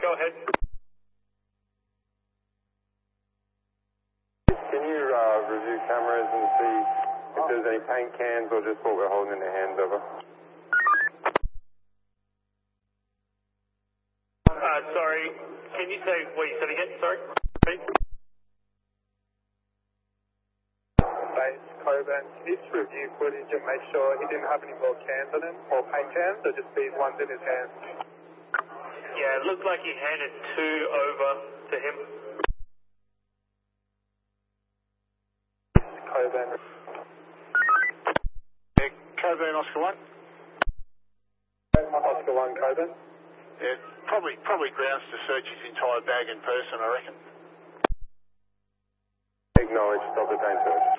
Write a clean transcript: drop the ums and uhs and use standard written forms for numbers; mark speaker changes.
Speaker 1: go ahead.
Speaker 2: Can you review cameras and see if there's any paint cans or just what we're holding in their hands over?
Speaker 1: Sorry, can you say what you said again? Sorry.
Speaker 3: Base Coburn, can you just review footage and make sure he didn't have any more cans on him or paint cans or just these ones in his hand?
Speaker 1: Yeah, it looked like he handed 2 over to him.
Speaker 3: Coburn.
Speaker 4: Coburn, Oscar 1.
Speaker 3: Oscar 1, Coburn.
Speaker 4: Yeah, probably grounds to search his entire bag in person, I reckon.
Speaker 2: Acknowledge, stop the paint search.